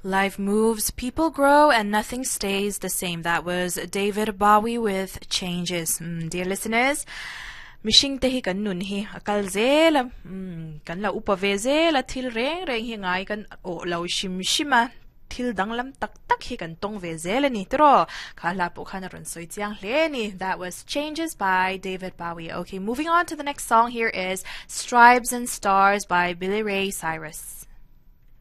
Life moves, people grow, and nothing stays the same. That was David Bowie with Changes. Dear listeners, mishing tehi kan nun hi akal zela kan la upave zela thil reng reng hi ngai kan o lo shim shima thil danglam tak tak hi kan tong ve zela ni tro kala po khana ron soi chiang hle ni. That was Changes by David Bowie. Okay, moving on to the next song. Here is Stripes and Stars by Billy Ray Cyrus.